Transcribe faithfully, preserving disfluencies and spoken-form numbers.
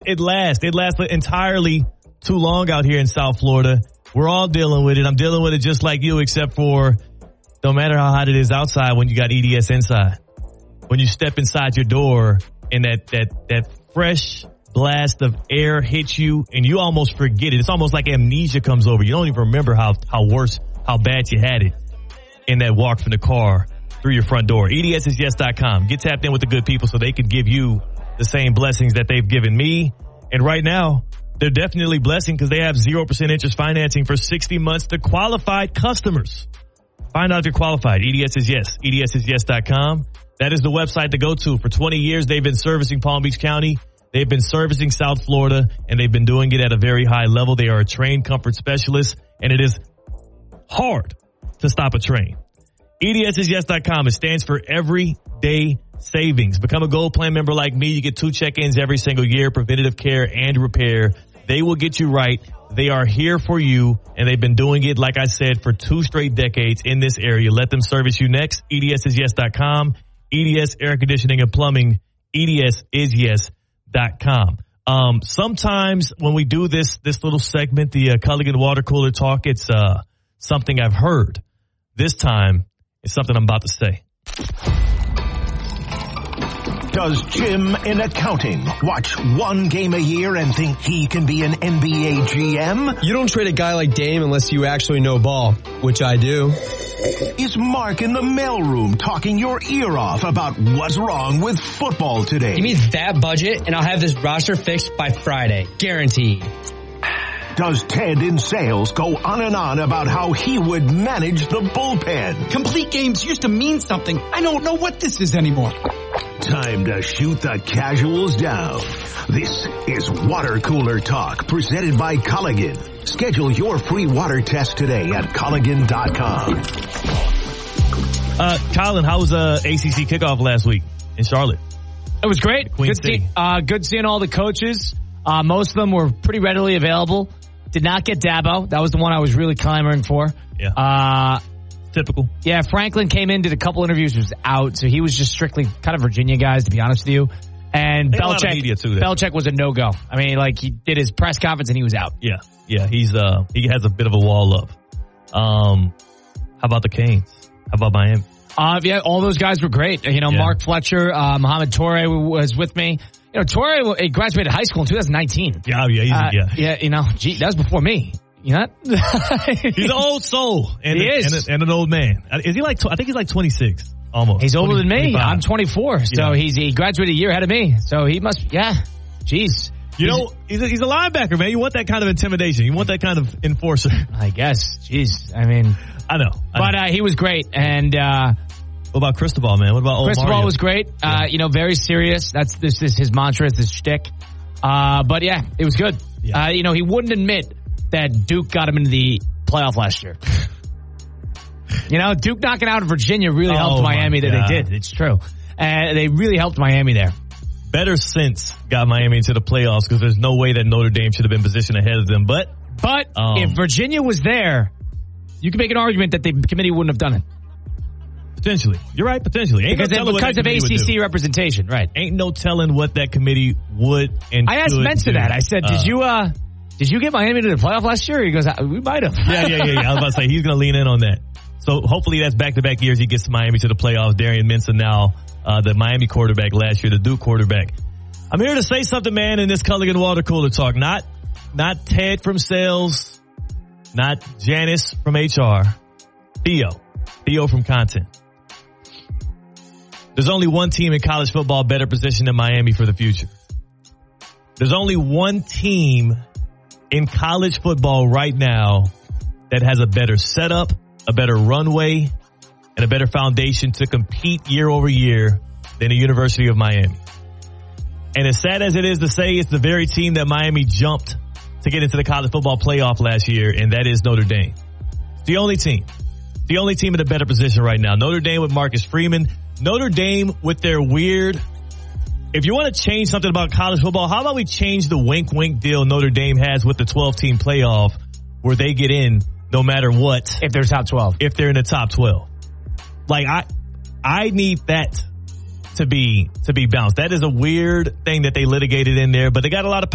it lasts. It lasts entirely too long out here in South Florida. We're all dealing with it. I'm dealing with it just like you, except for no matter how hot it is outside when you got E D S inside. When you step inside your door and that, that, that fresh blast of air hits you and you almost forget it. It's almost like amnesia comes over. You don't even remember how, how worse, how bad you had it in that walk from the car through your front door. E D S is yes dot com. Get tapped in with the good people so they can give you the same blessings that they've given me. And right now, they're definitely blessing because they have zero percent interest financing for sixty months to qualified customers. Find out if you're qualified. E D S is yes. E D S is yes dot com. That is the website to go to. For twenty years, they've been servicing Palm Beach County. They've been servicing South Florida, and they've been doing it at a very high level. They are a trained comfort specialist, and it is hard to stop a train. E D S is yes dot com. It stands for Everyday Savings. Become a Gold Plan member like me. You get two check-ins every single year, preventative care and repair. They will get you right. They are here for you, and they've been doing it, like I said, for two straight decades in this area. Let them service you next. E D S is yes dot com. E D S Air Conditioning and Plumbing. E D S is yes dot com. Um, sometimes when we do this, this little segment, the uh, Culligan Water Cooler Talk, it's uh, something I've heard. This time, it's something I'm about to say. Does Jim in accounting watch one game a year and think he can be an N B A G M? You don't trade a guy like Dame unless you actually know ball, which I do. Is Mark in the mailroom talking your ear off about what's wrong with football today? Give me that budget and I'll have this roster fixed by Friday. Guaranteed. Does Ted in sales go on and on about how he would manage the bullpen? Complete games used to mean something. I don't know what this is anymore. Time to shoot the casuals down. This is Water Cooler Talk, presented by Culligan. Schedule your free water test today at Culligan dot com. Uh, Colin, how was uh, A C C kickoff last week in Charlotte? It was great. Queen Good, City. see, uh, good seeing all the coaches. Uh, most of them were pretty readily available. Did not get Dabo. That was the one I was really clamoring for. Yeah. Uh, Typical. Yeah, Franklin came in, did a couple interviews, was out, so he was just strictly kind of Virginia guys, to be honest with you. And They had a lot of Belichick, media too, there. Belichick was a no-go. I mean, like, he did his press conference and he was out. Yeah, yeah, he's uh he has a bit of a wall up. Um, how about the Canes? How about Miami? Uh, yeah, all those guys were great. You know, Yeah. Mark Fletcher, uh, Mohamed Torre was with me. You know, Torre he graduated high school in two thousand nineteen. Yeah, yeah, he's, Uh, yeah. yeah, you know, gee, that was before me. You know? He's an old soul. And, He is. And, a, and an old man. Is he like, tw- I think he's like twenty-six, almost. He's older than me. twenty-five. I'm twenty-four, so Yeah. he's he graduated a year ahead of me. So he must, yeah. Jeez. You know, he's a, he's a linebacker, man. You want that kind of intimidation. You want that kind of enforcer. I guess. Jeez. I mean, I know. I but know. uh, he was great. And uh, What about Cristobal, man? What about old Cristobal Mario? was great. Uh, you know, very serious. That's this is his mantra, it's his shtick. Uh, but yeah, it was good. Yeah. Uh, you know, he wouldn't admit that Duke got him into the playoff last year. You know, Duke knocking out Virginia really helped Oh, my Miami that God. they did. It's true. Uh, they really helped Miami there. Better sense got Miami into the playoffs because there's no way that Notre Dame should have been positioned ahead of them. But But Um, if Virginia was there, you can make an argument that the committee wouldn't have done it. potentially, you're right. Potentially, Ain't Because, no telling what because that of committee A would C C do. representation, right. Ain't no telling what that committee would and I asked should Mensa do. that. I said, did Uh, you uh, did you get Miami to the playoff last year? He goes, we might have. Yeah, yeah, yeah, yeah. I was about to say he's going to lean in on that. So hopefully that's back-to-back years he gets Miami to the playoffs. Darian Mensa now, uh, the Miami quarterback last year, the Duke quarterback. I'm here to say something, man, in this Culligan Water Cooler Talk. Not, not Ted from sales, not Janice from H R. Theo. Theo from content. There's only one team in college football better positioned than Miami for the future. There's only one team in college football right now that has a better setup, a better runway, and a better foundation to compete year over year than the University of Miami. And as sad as it is to say, it's the very team that Miami jumped to get into the college football playoff last year, and that is Notre Dame. The only team. The only team in a better position right now. Notre Dame with Marcus Freeman. Notre Dame with their weird... If you want to change something about college football, how about we change the wink-wink deal Notre Dame has with the twelve-team playoff where they get in no matter what. If they're top twelve. If they're in the top twelve. Like, I I need that to be to be bounced. That is a weird thing that they litigated in there, but they got a lot of